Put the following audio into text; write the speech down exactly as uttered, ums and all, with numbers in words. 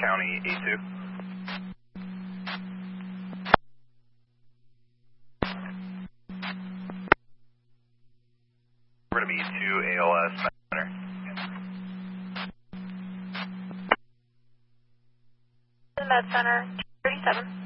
County A two. We're going to be to A L S Center. Med Center, thirty-seven.